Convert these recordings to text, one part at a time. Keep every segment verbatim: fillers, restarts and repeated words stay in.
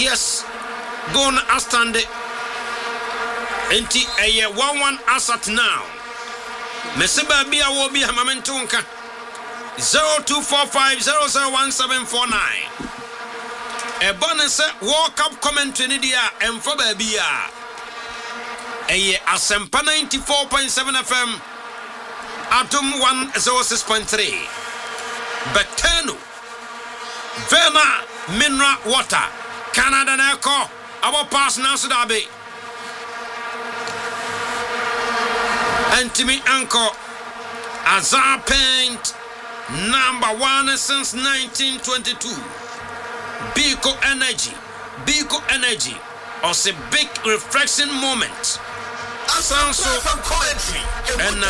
Yes, go na astande. Enti eye one one asat now. Mesiba bia wo bi hamamentunka. zero two four five zero zero one seven four nine. E bonus World Cup commentary ni dia emfo ba bia. Eye Asempa ninety-four point seven F M. Atom one oh six point three. Betano. Vena Mineral Water. Canada na ko. Our pass now so that be. Antimi Anko Azar Paint number one since nineteen twenty-two. Biko Energy, Biko Energy, also big reflection moment. Sounds so and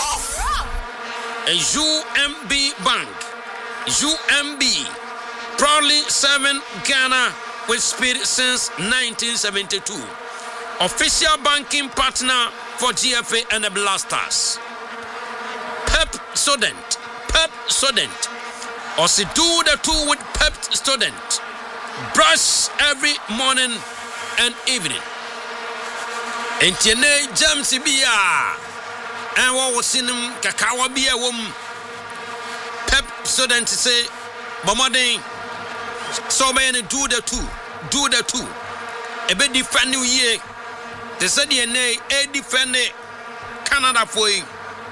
uh, a U M B Bank, U M B, proudly serving Ghana with speed since nineteen seventy-two. Official banking partner for G F A and the Blasters. Pep Student, Pep Student, or see do the two with Pep Student. Brush every morning and evening. Entiene James Bia, and what was in him Kakawa Bia wom. Pep Student say, Bomading, so many do the two, do the two. A bit different new year. They said the N A a defend Canada for you.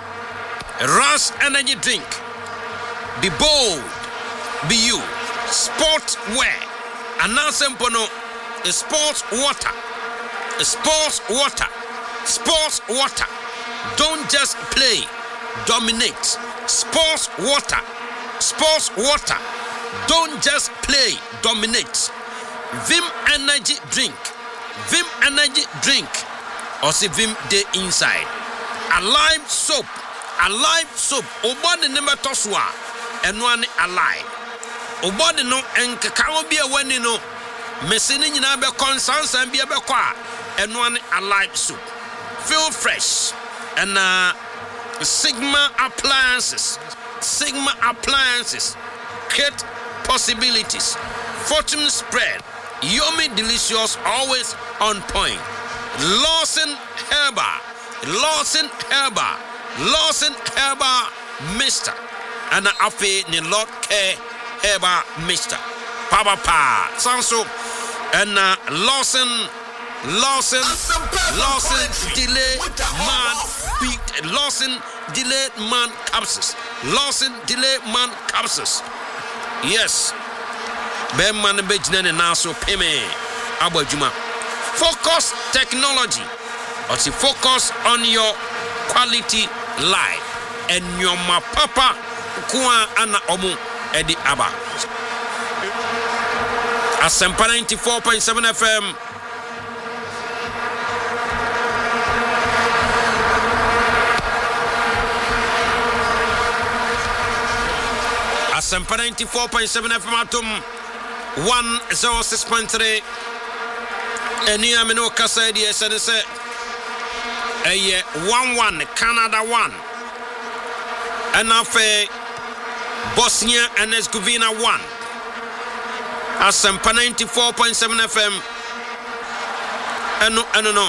Rush energy drink. Be bold. Be you. Sport wear. Announce Pono. Sports water. Sports water. Sports water. Don't just play. Dominate. Sports water. Sports water. Don't just play. Dominate. Vim energy drink. Vim energy drink or see Vim day inside. Alive soap, alive soap. Obody number toswa and one alive. Obody no and kakao be a when you know. Messini na be conscience and be a bequa and one alive soap. Feel fresh and uh Sigma appliances, Sigma appliances create possibilities. Fortune spread. Yummy, delicious, always on point. Lawson Herba, Lawson Herba, Lawson Herba Mister, and Afe ni Lord K Herba Mister. Papa Pa, Sanso, and uh, Lawson, Lawson, Lawson delay man beat, Lawson delay man capsules, Lawson delay man capsules. Yes. Ben man bejina na so peme abajuma. Focus technology. Or see focus on your quality life and your ma papa kwa ana omu edi aba. Asempa ninety-four point seven F M. Asempa ninety-four point seven F M atum one oh six point three. Eni amino kasa di esene se eye one one Canada one. And afe Bosnia and Herzegovina one. Asempa ninety-four point seven F M. Eno eno no.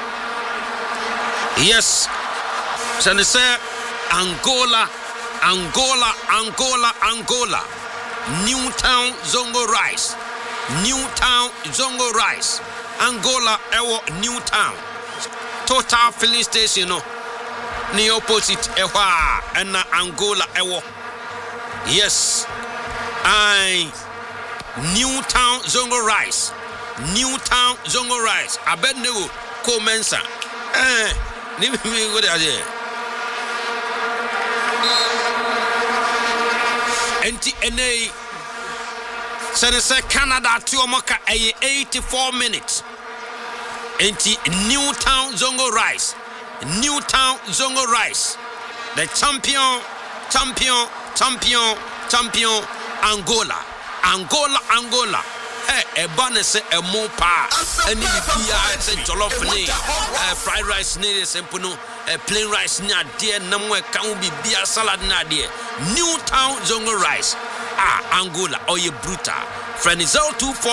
Yes. Sene se Angola, Angola, Angola, Angola. Newtown Zongo Rice. Newtown Zongo Rice. Angola ewo Newtown. Total filling station no. Ni opposite ewa and Angola ewo. Yes. I Newtown Zongo Rice. Newtown Zongo Rice. Abednego Komensa. Eh, ni mi go there. N T N A said Canada to Omoka eighty-four minutes. N T Newtown Zongo Rice. Newtown Zongo Rice. The champion, champion, champion, champion Angola. Angola, Angola. Hey, a bonus, a mopa, and if you jollof, fried rice, near Sempuno, a plain rice near dear, number can be beer salad nadia. Newtown Zongo Rice. Ah, Angola, or ye bruta. Friend is all two four.